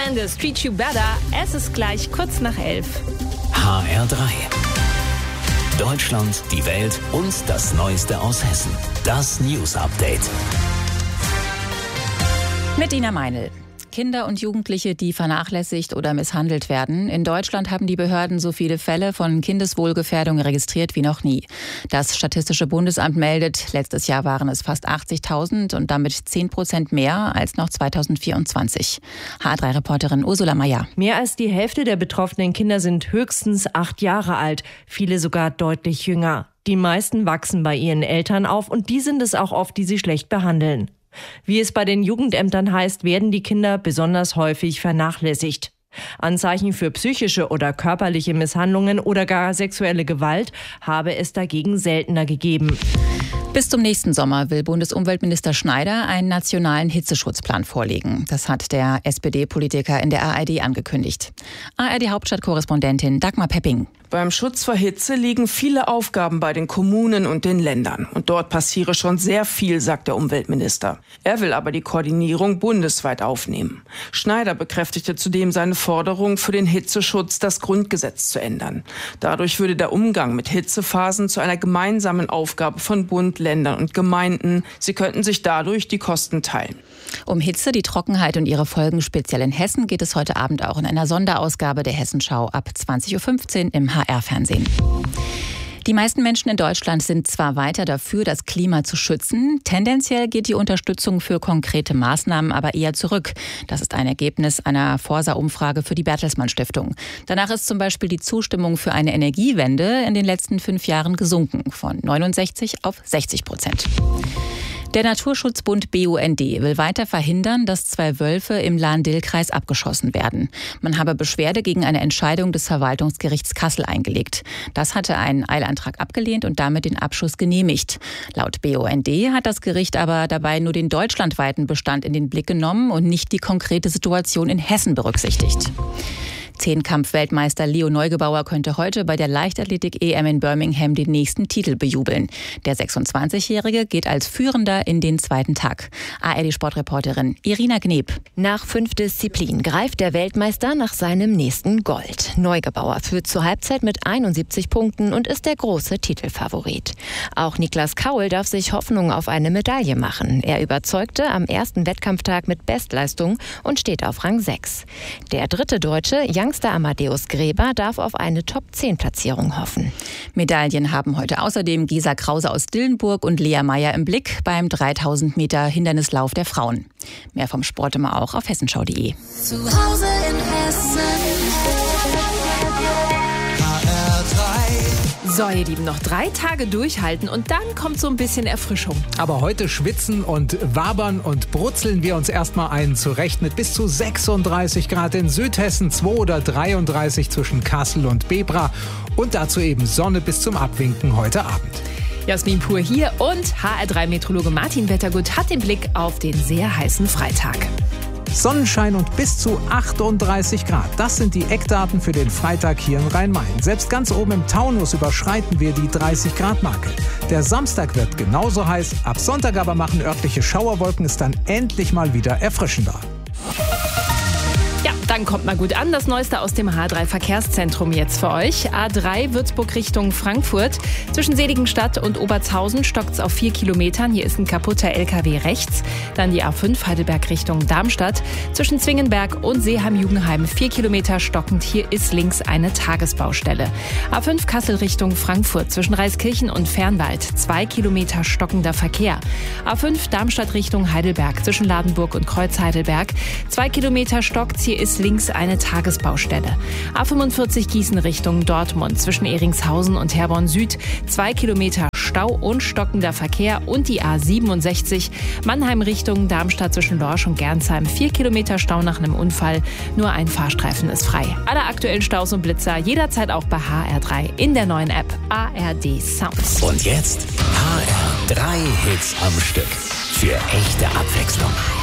Youngest Treat You Better. Es ist gleich kurz nach 11. HR3. Deutschland, die Welt und das Neueste aus Hessen. Das News Update. Mit Ina Meinl. Kinder und Jugendliche, die vernachlässigt oder misshandelt werden. In Deutschland haben die Behörden so viele Fälle von Kindeswohlgefährdung registriert wie noch nie. Das Statistische Bundesamt meldet, letztes Jahr waren es fast 80.000 und damit 10% mehr als noch 2024. HR3-Reporterin Ursula Meier. Mehr als die Hälfte der betroffenen Kinder sind höchstens 8 Jahre alt, viele sogar deutlich jünger. Die meisten wachsen bei ihren Eltern auf und die sind es auch oft, die sie schlecht behandeln. Wie es bei den Jugendämtern heißt, werden die Kinder besonders häufig vernachlässigt. Anzeichen für psychische oder körperliche Misshandlungen oder gar sexuelle Gewalt habe es dagegen seltener gegeben. Bis zum nächsten Sommer will Bundesumweltminister Schneider einen nationalen Hitzeschutzplan vorlegen. Das hat der SPD-Politiker in der ARD angekündigt. ARD-Hauptstadtkorrespondentin Dagmar Pepping. Beim Schutz vor Hitze liegen viele Aufgaben bei den Kommunen und den Ländern. Und dort passiere schon sehr viel, sagt der Umweltminister. Er will aber die Koordinierung bundesweit aufnehmen. Schneider bekräftigte zudem seine Forderung, für den Hitzeschutz das Grundgesetz zu ändern. Dadurch würde der Umgang mit Hitzephasen zu einer gemeinsamen Aufgabe von Bund, Ländern und Gemeinden. Sie könnten sich dadurch die Kosten teilen. Um Hitze, die Trockenheit und ihre Folgen speziell in Hessen geht es heute Abend auch in einer Sonderausgabe der Hessenschau ab 20.15 Uhr im HR-Fernsehen. Die meisten Menschen in Deutschland sind zwar weiter dafür, das Klima zu schützen, tendenziell geht die Unterstützung für konkrete Maßnahmen aber eher zurück. Das ist ein Ergebnis einer Forsa-Umfrage für die Bertelsmann Stiftung. Danach ist zum Beispiel die Zustimmung für eine Energiewende in den letzten 5 Jahren gesunken, von 69% auf 60%. Der Naturschutzbund BUND will weiter verhindern, dass 2 Wölfe im Lahn-Dill-Kreis abgeschossen werden. Man habe Beschwerde gegen eine Entscheidung des Verwaltungsgerichts Kassel eingelegt. Das hatte einen Eilantrag abgelehnt und damit den Abschuss genehmigt. Laut BUND hat das Gericht aber dabei nur den deutschlandweiten Bestand in den Blick genommen und nicht die konkrete Situation in Hessen berücksichtigt. Zehnkampf-Weltmeister Leo Neugebauer könnte heute bei der Leichtathletik-EM in Birmingham den nächsten Titel bejubeln. Der 26-Jährige geht als Führender in den 2. Tag. ARD-Sportreporterin Irina Gneb. Nach 5 Disziplinen greift der Weltmeister nach seinem nächsten Gold. Neugebauer führt zur Halbzeit mit 71 Punkten und ist der große Titelfavorit. Auch Niklas Kaul darf sich Hoffnung auf eine Medaille machen. Er überzeugte am ersten Wettkampftag mit Bestleistung und steht auf Rang 6. Der dritte Deutsche, Youngster Amadeus Gräber, darf auf eine Top-10-Platzierung hoffen. Medaillen haben heute außerdem Gesa Krause aus Dillenburg und Lea Meyer im Blick beim 3000 Meter Hindernislauf der Frauen. Mehr vom Sport immer auch auf hessenschau.de. Zu Hause in Hessen. So, ihr Lieben, noch 3 Tage durchhalten und dann kommt so ein bisschen Erfrischung. Aber heute schwitzen und wabern und brutzeln wir uns erstmal einen zurecht mit bis zu 36 Grad in Südhessen, 2 oder 33 zwischen Kassel und Bebra und dazu eben Sonne bis zum Abwinken heute Abend. Jasmin Pur hier und HR3-Meteorologe Martin Wettergut hat den Blick auf den sehr heißen Freitag. Sonnenschein und bis zu 38 Grad. Das sind die Eckdaten für den Freitag hier in Rhein-Main. Selbst ganz oben im Taunus überschreiten wir die 30-Grad-Marke. Der Samstag wird genauso heiß. Ab Sonntag aber machen örtliche Schauerwolken es dann endlich mal wieder erfrischender. Ja, dann kommt mal gut an. Das Neueste aus dem H3-Verkehrszentrum jetzt für euch. A3 Würzburg Richtung Frankfurt. Zwischen Seligenstadt und Obertshausen stockt es auf 4 Kilometern. Hier ist ein kaputter LKW rechts. Dann die A5 Heidelberg Richtung Darmstadt. Zwischen Zwingenberg und Seeheim-Jugenheim 4 Kilometer stockend. Hier ist links eine Tagesbaustelle. A5 Kassel Richtung Frankfurt. Zwischen Reiskirchen und Fernwald 2 Kilometer stockender Verkehr. A5 Darmstadt Richtung Heidelberg. Zwischen Ladenburg und Kreuz-Heidelberg 2 Kilometer stockt. Hier ist links eine Tagesbaustelle. A45 Gießen Richtung Dortmund. Zwischen Eringshausen und Herborn Süd 2 Kilometer Stau und stockender Verkehr. Und die A67 Mannheim Richtung Darmstadt zwischen Lorsch und Gernsheim 4 Kilometer Stau nach einem Unfall. Nur ein Fahrstreifen ist frei. Alle aktuellen Staus und Blitzer jederzeit auch bei HR3 in der neuen App ARD Sounds. Und jetzt HR3 Hits am Stück. Für echte Abwechslung.